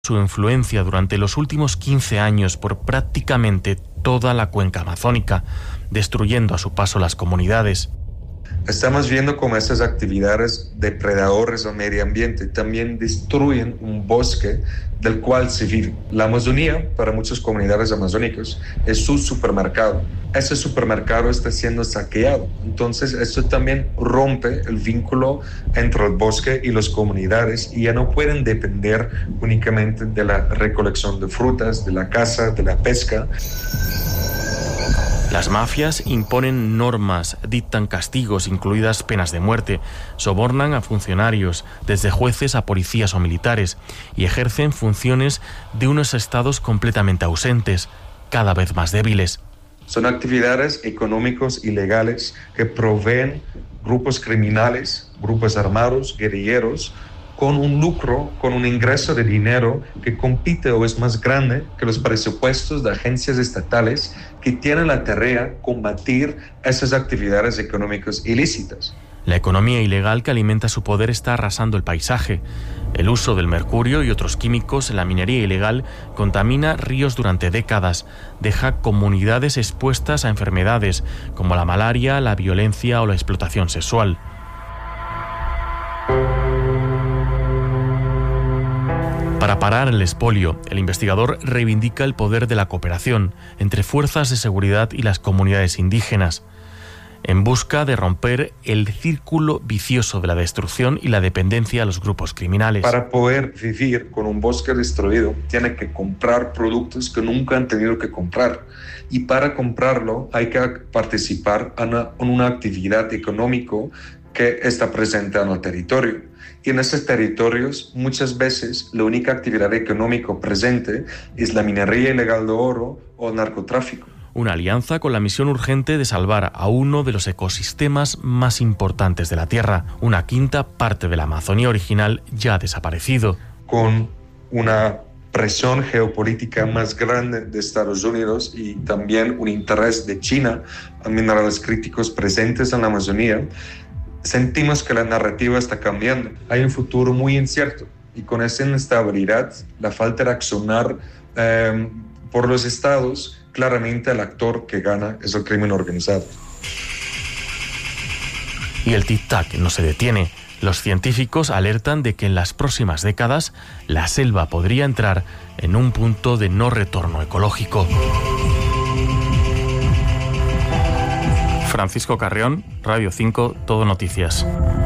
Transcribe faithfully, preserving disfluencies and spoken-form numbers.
su influencia durante los últimos quince años por prácticamente toda la cuenca amazónica, destruyendo a su paso las comunidades. Estamos viendo cómo estas actividades depredadores al medio ambiente también destruyen un bosque del cual se vive. La Amazonía, para muchas comunidades amazónicas, es su supermercado. Ese supermercado está siendo saqueado. Entonces, esto también rompe el vínculo entre el bosque y las comunidades y ya no pueden depender únicamente de la recolección de frutas, de la caza, de la pesca. Las mafias imponen normas, dictan castigos, incluidas penas de muerte, sobornan a funcionarios, desde jueces a policías o militares, y ejercen funciones de unos estados completamente ausentes, cada vez más débiles. Son actividades económicas ilegales que proveen grupos criminales, grupos armados, guerrilleros, con un lucro, con un ingreso de dinero que compite o es más grande que los presupuestos de agencias estatales que tienen la tarea de combatir esas actividades económicas ilícitas. La economía ilegal que alimenta su poder está arrasando el paisaje. El uso del mercurio y otros químicos en la minería ilegal contamina ríos durante décadas, deja comunidades expuestas a enfermedades como la malaria, la violencia o la explotación sexual. Para parar el expolio, el investigador reivindica el poder de la cooperación entre fuerzas de seguridad y las comunidades indígenas, en busca de romper el círculo vicioso de la destrucción y la dependencia a los grupos criminales. Para poder vivir con un bosque destruido, tiene que comprar productos que nunca han tenido que comprar. Y para comprarlo hay que participar en una, en una actividad económica que está presente en el territorio. Y en esos territorios, muchas veces, la única actividad económica presente es la minería ilegal de oro o el narcotráfico. Una alianza con la misión urgente de salvar a uno de los ecosistemas más importantes de la Tierra. Una quinta parte de la Amazonía original ya ha desaparecido. Con una presión geopolítica más grande de Estados Unidos y también un interés de China en minerales críticos presentes en la Amazonía, sentimos que la narrativa está cambiando. Hay un futuro muy incierto y con esa inestabilidad, la falta de accionar eh, por los estados, claramente el actor que gana es el crimen organizado. Y el tic-tac no se detiene. Los científicos alertan de que en las próximas décadas la selva podría entrar en un punto de no retorno ecológico. Francisco Carrión, Radio cinco, Todo Noticias.